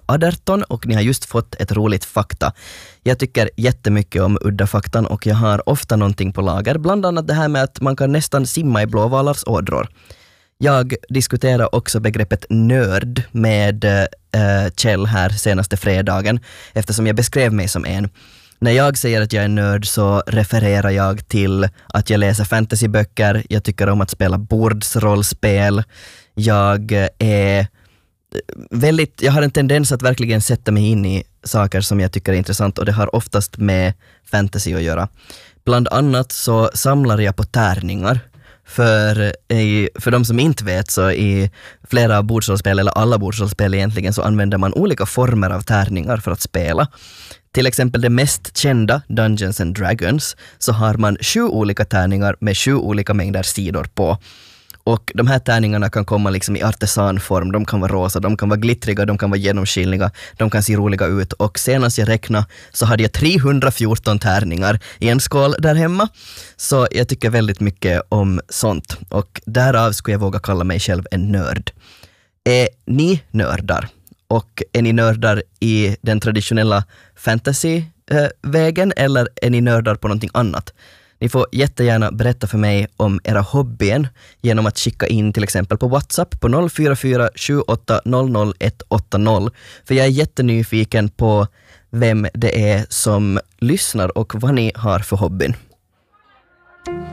Aderton och ni har just fått ett roligt fakta. Jag tycker jättemycket om udda faktan och jag har ofta någonting på lager. Bland annat det här med att man kan nästan simma i blåvalars ådror. Jag diskuterar också begreppet nörd med Kjell här senaste fredagen eftersom jag beskrev mig som en. När jag säger att jag är nörd så refererar jag till att jag läser fantasyböcker, jag tycker om att spela bordsrollspel, jag har en tendens att verkligen sätta mig in i saker som jag tycker är intressant och det har oftast med fantasy att göra. Bland annat så samlar jag på tärningar. För de som inte vet så i flera bordsrollspel eller alla bordsrollspel egentligen så använder man olika former av tärningar för att spela. Till exempel det mest kända Dungeons and Dragons så har man 7 olika tärningar med 7 olika mängder sidor på. Och de här tärningarna kan komma liksom i artesanform, de kan vara rosa, de kan vara glittriga, de kan vara genomskinliga, de kan se roliga ut. Och senast jag räknade så hade jag 314 tärningar i en skål där hemma. Så jag tycker väldigt mycket om sånt. Och därav skulle jag våga kalla mig själv en nörd. Är ni nördar? Och är ni nördar i den traditionella fantasy-vägen eller är ni nördar på någonting annat? Ni får jättegärna berätta för mig om era hobbyen genom att skicka in till exempel på WhatsApp på 044 78 00 180. För jag är jättenyfiken på vem det är som lyssnar och vad ni har för hobbyn.